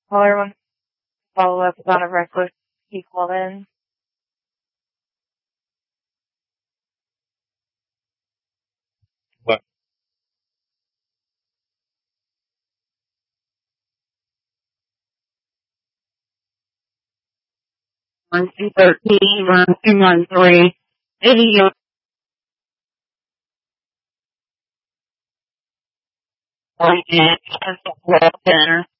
Well, everyone follow up about a reckless equal then. What? One two 13, 1213, 80. One center.